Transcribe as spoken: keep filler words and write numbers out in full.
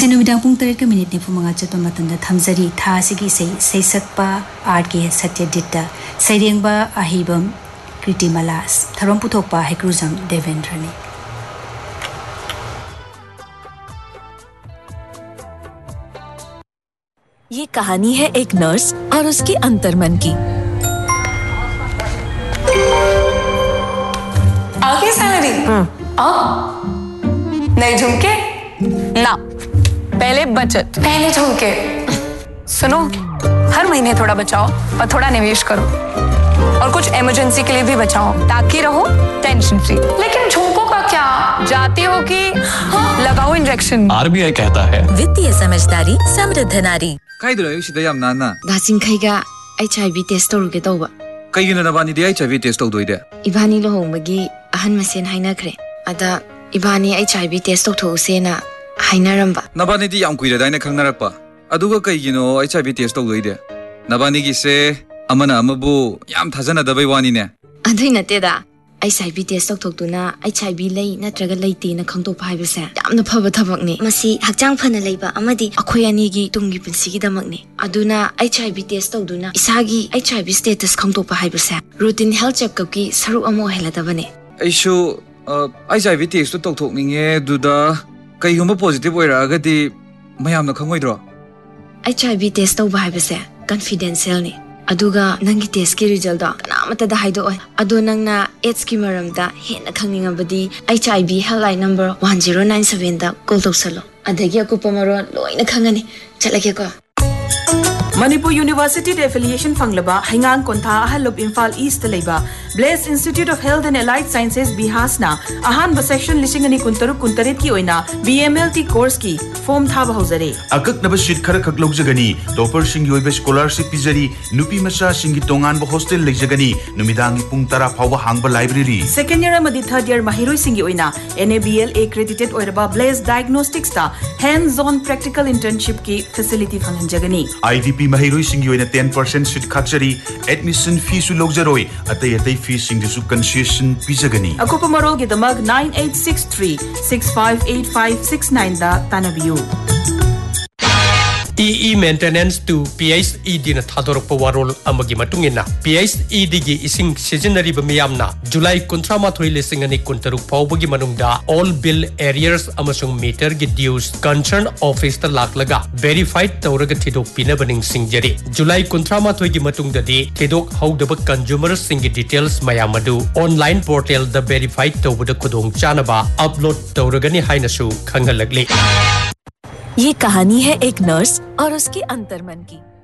से नुमिदां पुंग तरह के मिनट निफु मंगा चतुन मतंदा थमजरी था सिगी से सैसकपा आर्ट के सत्यजित सैरेंगबा अहिबम कृतिमलास थरम पुथोकपा हेक्रुजम देवेंद्र ने। ये कहानी है एक नर्स और उसके अंतर्मन की। आगे सैलरी आ नए झुमके ना, पहले बचत। पहले झुमके। सुनो, हर महीने थोड़ा बचाओ और थोड़ा निवेश करो और कुछ इमरजेंसी के लिए भी बचाओ ताकि रहो टेंशन फ्री। लेकिन झुमकों का क्या? जाती हो कि हाँ? लगाओ इंजेक्शन। आरबीआई कहता है वित्तीय समझदारी समृद्ध नारी। काइदरो सिदा याम नाना दासिंग खैगा एचआईवी टेस्ट तौरुगे तौबा कईगिनो नबानी दे एचआईवी टेस्ट तौदोइदे इबानी लोहोंबगी अहन मसेन हाइनाख्रे अदा इबानी एचआईवी टेस्ट तौथोसेना हाइनारंबा नबानी दी याम कुइरे दाइना खंगनारपा अदुगा कईगिनो एचआईवी टेस्ट तौदोइदे नबानी गिसे अमना अमबु याम थाजना दबै वानीने अदुइ नतेदा एचआईवी टेस्ट तौथोक्तुना एचआईवी लै नत्रगा लैतेना खंगतोपा हाइबसे यामना फबा थबकने मसी हक्चांग फना लैबा अमदी अखोय अनीगी Tungi पुंसीगी दमकने अदुना HIV test तौदुना इसागी HIV status खंगतोपा हाइबसे routine health checkup की सरु Amo हेलादबने ऐशु HIV test तौथोकनिंगे दुदा कईगुंबा positive ओइरागदी मयामना खंगोइद्रो HIV test तौबा हाइबसे कॉन्फिडेंशियल ने अदुगा नंगी टेस्ट की रिजल्ट दा कनामता हाइदो अदो नंगना एड्स की मरमदा हेना खंगनिंगबदी HIV helpline number one zero nine seven दा कॉल तौसलो अदगी अकुपा मरो लोइना खंगनी चलगे को। Manipur university affiliation फंगलबा Heingang कोंथा अहलुब Imphal east लेबा bless institute of health and allied sciences बिहासना Ahaan section लिसिंग अनि कुंतरुक कुंतरेत की ओइना बीएमएलटी कोर्स की फॉर्म थाबा हौजरे अककनब सीट खर खक लौजगनी टॉपर सिंग योइबे स्कॉलरशिप पिजरी नुपी मचा सिंगी तोंगान बो हॉस्टल लेजगनी नुमिदांगी पुंग तरा फावबा हांगबा library second year अमदी third year महिरोइ सिंगी ओइना NABL accredited ओइरबा bless diagnostics ता हैंड्स ऑन प्रैक्टिकल इंटर्नशिप की facility फंगनजगनी IDP महिरोइ सिंगी ओइना ten percent seat खाचरी admission fee सु लौजरोइ अतै अतै फी सिंग सु कंसेशन पिजगनी अकुपा मरोल के दमग nine eight six three six five eight five six nine दा तानबियु। E E maintenance to P H E D na thadorok pa warol amagi matungina P H E D gi ising seasonary ba miyamna July twenty-three lesing ani kuntaruk phawbagi manungda all bill arrears amasung meter gi dues concern office ta laklaga verified tawraga thidok pina baning singjari July twenty-three gi matungda di thidok howdaba consumer sing gi details mayamadu online portal da verified tawbada khudong chanaba upload tawragani hainasu khangalagli। ये कहानी है एक nurse और उसके अंतर्मन की।